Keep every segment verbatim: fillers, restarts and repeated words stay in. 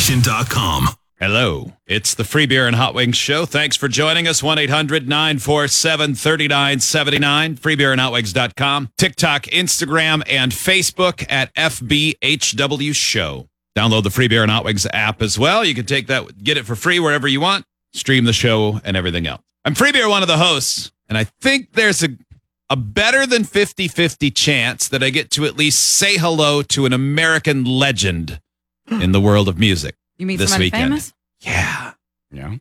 nation dot com. Hello, it's the Free Beer and Hot Wings Show. Thanks for joining us. one eight hundred nine four seven three nine seven nine, free beer and hot wings dot com. TikTok, Instagram, and Facebook at F B H W Show. Download the Free Beer and Hot Wings app as well. You can take that, get it for free wherever you want, stream the show, and everything else. I'm Free Beer, one of the hosts, and I think there's a, a better than fifty-fifty chance that I get to at least say hello to an American legend in the world of music. You mean this somebody weekend. famous? Yeah. Yeah.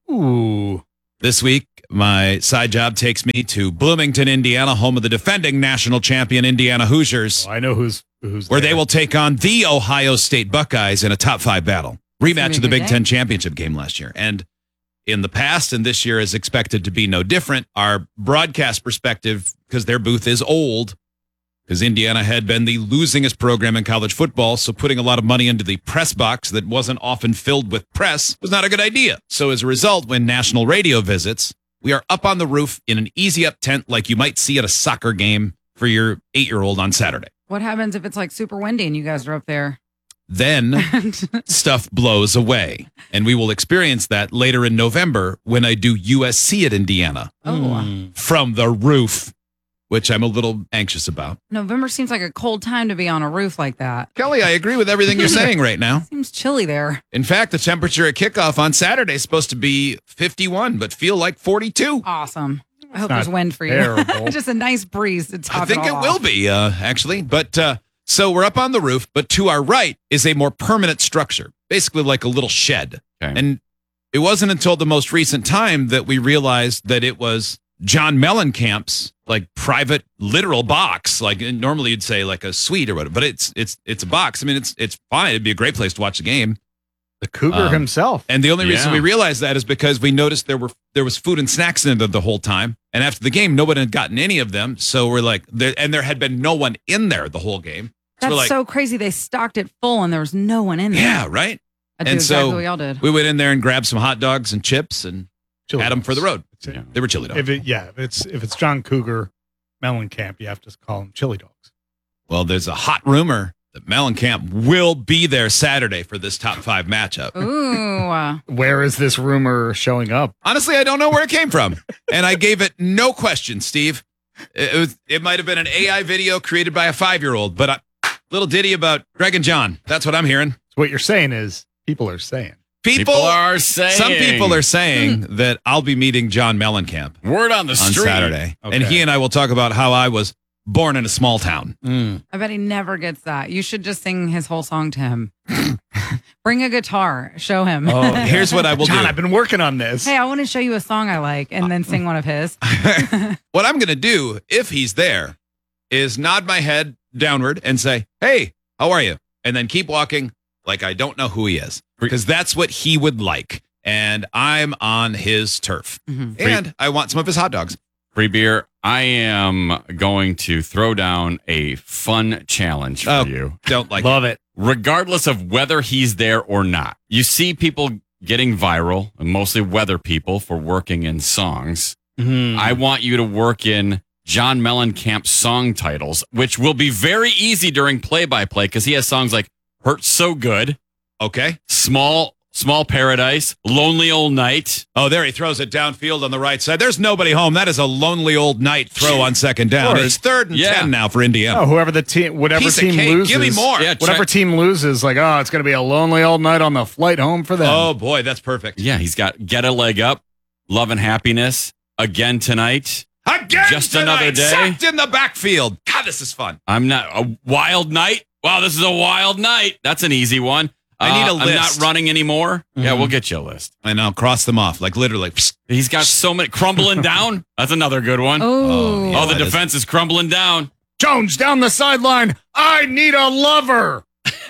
Ooh. This week, my side job takes me to Bloomington, Indiana, home of the defending national champion Indiana Hoosiers, Oh, I know who's who's where there. they will take on the Ohio State Buckeyes in a top five battle. Rematch of the good Big day. Ten championship game last year. And in the past, and this year is expected to be no different, our broadcast perspective, because their booth is old, because Indiana had been the losingest program in college football, so putting a lot of money into the press box that wasn't often filled with press was not a good idea. So as a result, when national radio visits, we are up on the roof in an easy-up tent like you might see at a soccer game for your eight-year-old on Saturday. What happens if it's like super windy and you guys are up there? Then stuff blows away, and we will experience that later in November when I do U S C at Indiana Oh, from the roof, which I'm a little anxious about. November seems like a cold time to be on a roof like that. Kelly, I agree with everything you're saying right now. Seems chilly there. In fact, the temperature at kickoff on Saturday is supposed to be fifty-one, but feel like forty-two. Awesome. I hope not there's wind for you. terrible. Just a nice breeze to top I think it, it all will off. be, uh, actually. But uh, so we're up on the roof, but to our right is a more permanent structure, basically like a little shed. Okay. And it wasn't until the most recent time that we realized that it was John Mellencamp's like private literal box. Like normally you'd say like a suite or whatever, but it's it's it's a box. I mean, it's it's fine. It'd be a great place to watch the game. the Cougar Um, himself. And the only reason Yeah. we realized that is because we noticed there were there was food and snacks in it the whole time. And after the game, nobody had gotten any of them. So we're like, there, and there had been no one in there the whole game. So That's we're like, so crazy. They stocked it full and there was no one in there. yeah, right. I do and exactly so what y'all did. We went in there and grabbed some hot dogs and chips and Chili had them dogs. for the road. Yeah. They were chili dogs. If it, yeah, if it's if it's John Cougar Mellencamp, you have to call him Chili Dogs. Well, there's a hot rumor that Mellencamp will be there Saturday for this top five matchup. Ooh. uh, Where is this rumor showing up? Honestly, I don't know where it came from. And I gave it no question, Steve. It, was, it might have been an A I video created by a five-year-old, but a little ditty about Greg and John. That's what I'm hearing. So what you're saying is people are saying. People, People are saying. Some people are saying that I'll be meeting John Mellencamp Word on the on street. Saturday. Okay. And he and I will talk about how I was born in a small town. I bet he never gets that. You should just sing his whole song to him. Bring a guitar. Show him. Oh, Here's what I will John, do. I've been working on this. Hey, I want to show you a song I like and then sing one of his. What I'm going to do, if he's there, is nod my head downward and say, hey, how are you? And then keep walking like I don't know who he is. Because that's what he would like. And I'm on his turf. Mhm. And I want some of his hot dogs. Free beer. I am going to throw down a fun challenge for Oh. you. Don't like Love it. Regardless of whether he's there or not. You see people getting viral, and mostly weather people, for working in songs. Mhm. I want you to work in John Mellencamp song titles, which will be very easy during play-by-play because he has songs like Hurt So Good, Okay. Small Small Paradise, Lonely Old Night. Oh, there he throws it downfield on the right side. There's nobody home. That is a lonely old night throw on second down. Sure. It's third and Yeah. ten now for Indiana. Oh, whoever the team, whatever Piece of team cake. loses, Give me more. Yeah, whatever try- team loses, like, oh, it's going to be a lonely old night on the flight home for them. Oh, boy, that's perfect. Yeah, he's got Get a Leg Up, Love and Happiness, Again Tonight. Again Just tonight, another day. sacked in the backfield. God, this is fun. I'm not a Wild Night. Wow, this is a wild night. That's an easy one. I need a Uh, I'm list. not running anymore. Yeah, Mhm. we'll get you a list. And I'll cross them off, like literally. Psst. He's got so many crumbling down. That's another good one. Oh. yeah. oh, the that is- defense is crumbling down. Jones down the sideline. I need a lover.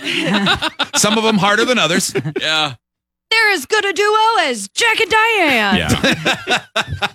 Some of them harder than others. Yeah. They're as good a duo as Jack and Diane. Yeah.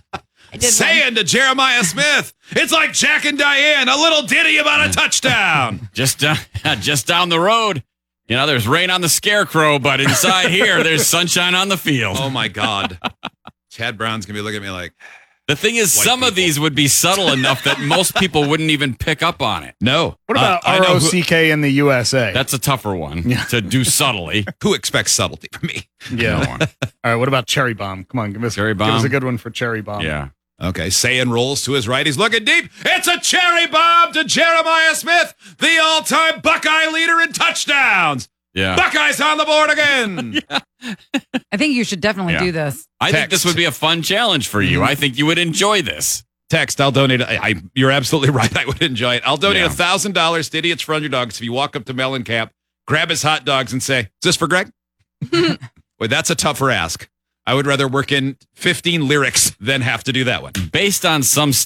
I did Saying to Jeremiah Smith, it's like Jack and Diane, a little ditty about a touchdown. just uh, just down the road. You know, there's rain on the scarecrow, but inside here, there's sunshine on the field. Oh, my God. Chad Brown's going to be looking at me like, The thing is, White some of people. these would be subtle enough that most people wouldn't even pick up on it. No. What about Uh, I R know O who, C K in the U S A? That's a tougher one Yeah. to do subtly. who expects subtlety from me. yeah. No one. All right. What about Cherry Bomb? Come on, give us Cherry Give us Bomb? a good one for Cherry Bomb. Yeah. Okay, Sayin rolls to his right. He's looking deep. It's a cherry bomb to Jeremiah Smith, the all-time Buckeye leader in touchdowns. Yeah. Buckeyes on the board again. I think you should definitely Yeah. do this. I think this Text. would be a fun challenge for you. I think you would enjoy this. Text, I'll donate. I, I, you're absolutely right. I would enjoy it. I'll donate Yeah. one thousand dollars to Idiots for Underdogs if you walk up to Mellencamp, grab his hot dogs, and say, is this for Greg? Wait, that's a tougher ask. I would rather work in fifteen lyrics than have to do that one. Based on some